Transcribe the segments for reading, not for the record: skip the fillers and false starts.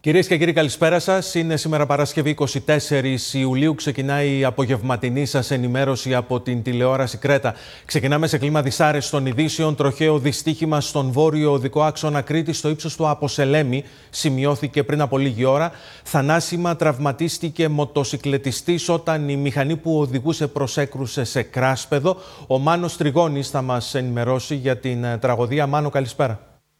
Κυρίες και κύριοι, καλησπέρα σας. Είναι σήμερα Παρασκευή 24 Ιουλίου. Ξεκινάει η απογευματινή σας ενημέρωση από την τηλεόραση Κρέτα. Ξεκινάμε σε κλίμα δυσάρεστων ειδήσεων. Τροχαίο δυστύχημα στον βόρειο οδικό άξονα Κρήτης, στο ύψος του Αποσελέμη, σημειώθηκε πριν από λίγη ώρα. Θανάσιμα τραυματίστηκε μοτοσικλετιστής όταν η μηχανή που οδηγούσε προσέκρουσε σε κράσπεδο. Ο Μάνος Τριγώνης θα μας ενημερώσει για την τραγωδία. Μάνο, καλησπέρα.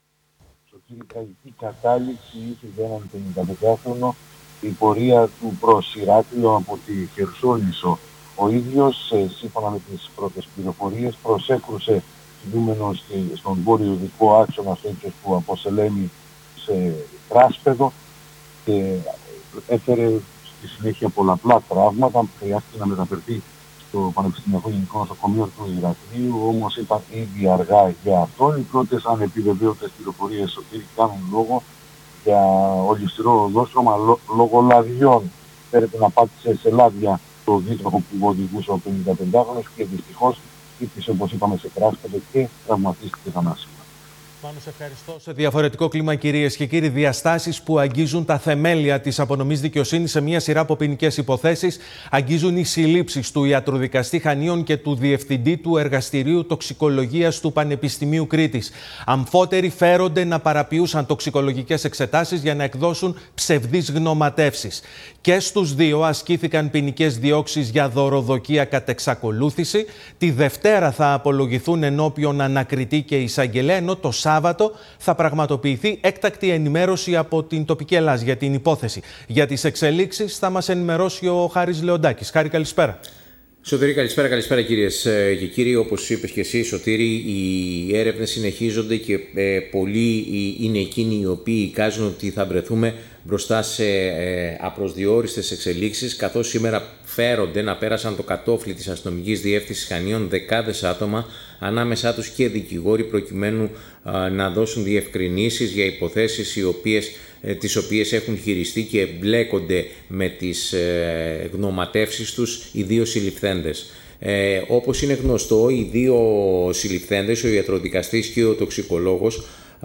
Η τραγική κατάληξη είχε για έναν 55χρονο η πορεία του προς Ηράκλειο από τη Χερσόνησο. Ο ίδιος, σύμφωνα με τις πρώτες πληροφορίες, προσέκρουσε κινούμενο στον βόρειο οδικό άξονα στο ύψος του Αποσελέμη σε κράσπεδο και έφερε στη συνέχεια πολλαπλά τραύματα. Χρειάστηκε να μεταφερθεί στο Πανεπιστημιακό Γενικό Νοσοκομείο του Ηρακλείου, όμως ήταν ήδη αργά για αυτόν. Οι πρώτες ανεπιβεβαίωτες πληροφορίες ότι κάνουν λόγο για ολισθηρό οδόστρωμα λόγω λαδιών. Φέρεται να πάτησε σε λάδια το δίτροχο που οδηγούσε ο 55χρονος και δυστυχώς χτύπησε, όπως είπαμε, σε κράσπεδο και τραυματίστηκε θανάσιμα. Πάνω σε ευχαριστώ. Σε διαφορετικό κλίμα, κυρίες και κύριοι, διαστάσεις που αγγίζουν τα θεμέλια της απονομής δικαιοσύνης σε μια σειρά από ποινικές υποθέσεις αγγίζουν οι συλλήψεις του ιατροδικαστή Χανίων και του διευθυντή του Εργαστηρίου Τοξικολογίας του Πανεπιστημίου Κρήτης. Αμφότεροι φέρονται να παραποιούσαν τοξικολογικές εξετάσεις για να εκδώσουν ψευδείς γνωματεύσεις. Και στους δύο ασκήθηκαν ποινικές διώξεις για δωροδοκία κατ' εξακολούθηση. Τη Δευτέρα θα απολογηθούν ενώπιον ανακριτή και εισαγγελέα, ενώ το Σάββατο θα πραγματοποιηθεί έκτακτη ενημέρωση από την τοπική Ελλάς για την υπόθεση. Για τις εξελίξεις θα μας ενημερώσει ο Χάρης Λεοντάκης. Χάρη, καλησπέρα. Σωτήρη, καλησπέρα κυρίες και κύριοι. Όπως είπες και εσύ, Σωτήρη, οι έρευνες συνεχίζονται και πολλοί είναι εκείνοι οι οποίοι εικάζουν ότι θα βρεθούμε μπροστά σε απροσδιόριστες εξελίξεις, καθώς σήμερα φέρονται να πέρασαν το κατόφλι της αστυνομικής διεύθυνσης Χανίων δεκάδες άτομα, ανάμεσά τους και δικηγόροι, προκειμένου να δώσουν διευκρινήσεις για υποθέσεις τις οποίες έχουν χειριστεί και εμπλέκονται με τις γνωματεύσεις τους οι δύο συλληφθέντες. Όπως είναι γνωστό, οι δύο συλληφθέντες, ο ιατροδικαστής και ο τοξικολόγος,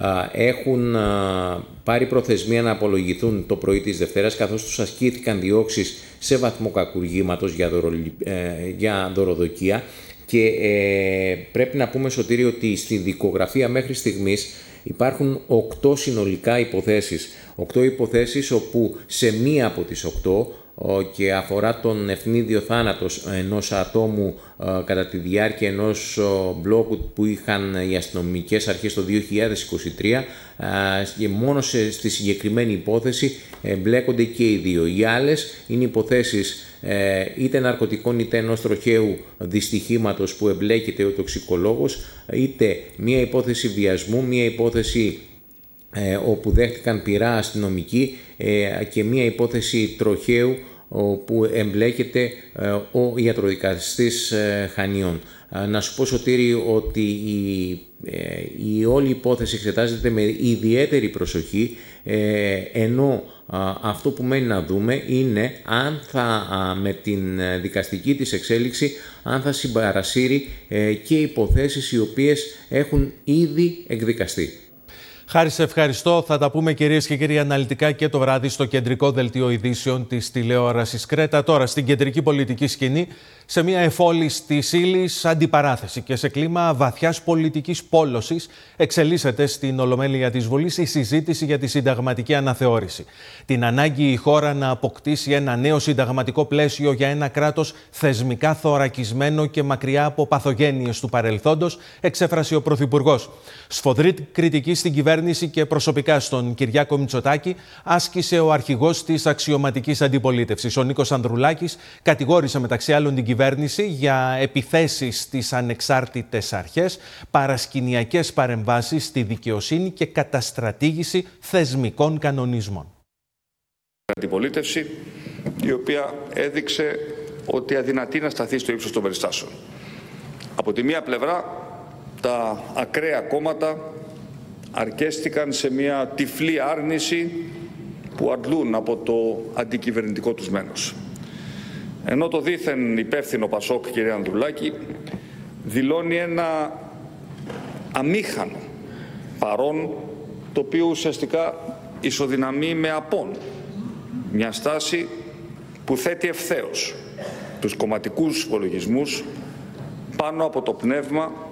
έχουν πάρει προθεσμία να απολογηθούν το πρωί της Δευτέρας, καθώς τους ασκήθηκαν διώξεις σε βαθμό κακουργήματος για δωροδοκία. Και πρέπει να πούμε, Σωτήρη, ότι στη δικογραφία μέχρι στιγμής υπάρχουν 8 συνολικά υποθέσεις. 8 υποθέσεις όπου σε μία από τις 8 και αφορά τον ευνίδιο θάνατο ενός ατόμου κατά τη διάρκεια ενός μπλόκου που είχαν οι αστυνομικές αρχές το 2023, και μόνο στη συγκεκριμένη υπόθεση μπλέκονται και οι δύο. Οι άλλες είναι υποθέσεις είτε ναρκωτικών είτε ενός τροχαίου δυστυχήματος που εμπλέκεται ο τοξικολόγος, είτε μία υπόθεση βιασμού, μία υπόθεση όπου δέχτηκαν πειρά αστυνομικοί και μία υπόθεση τροχαίου που εμπλέκεται ο ιατροδικαστής Χανίων. Να σου πω, Σωτήρη, ότι η όλη υπόθεση εξετάζεται με ιδιαίτερη προσοχή, ενώ αυτό που μένει να δούμε είναι αν με την δικαστική της εξέλιξη αν θα συμπαρασύρει και υποθέσεις οι οποίες έχουν ήδη εκδικαστεί. Χάρη, σε ευχαριστώ. Θα τα πούμε, κυρίες και κύριοι, αναλυτικά και το βράδυ στο κεντρικό δελτίο ειδήσεων της τηλεόρασης Κρέτα. Τώρα στην κεντρική πολιτική σκηνή, σε μια εφόλης της ύλης αντιπαράθεση και σε κλίμα βαθιάς πολιτικής πόλωσης, εξελίσσεται στην Ολομέλεια της Βουλής η συζήτηση για τη συνταγματική αναθεώρηση. Την ανάγκη η χώρα να αποκτήσει ένα νέο συνταγματικό πλαίσιο για ένα κράτος θεσμικά θωρακισμένο και μακριά από παθογένειες του παρελθόντος, εξέφρασε ο Πρωθυπουργός. Σφοδρή κριτική στην κυβέρνηση και προσωπικά στον Κυριάκο Μητσοτάκη άσκησε ο αρχηγός της αξιωματικής αντιπολίτευσης. Ο Νίκος Ανδρουλάκης κατηγόρησε μεταξύ άλλων την κυβέρνηση για επιθέσεις στις ανεξάρτητες αρχές, παρασκηνιακές παρεμβάσεις στη δικαιοσύνη και καταστρατήγηση θεσμικών κανονισμών. Αντιπολίτευση η οποία έδειξε ότι αδυνατεί να σταθεί στο ύψος των περιστάσεων. Από τη μία πλευρά, τα ακραία κόμματα αρκέστηκαν σε μια τυφλή άρνηση που αντλούν από το αντικυβερνητικό τους μένος. Ενώ το δήθεν υπεύθυνο Πασόκ, κύριε Ανδρουλάκη, δηλώνει ένα αμήχανο παρόν, το οποίο ουσιαστικά ισοδυναμεί με απόν. Μια στάση που θέτει ευθέως τους κομματικούς υπολογισμούς πάνω από το πνεύμα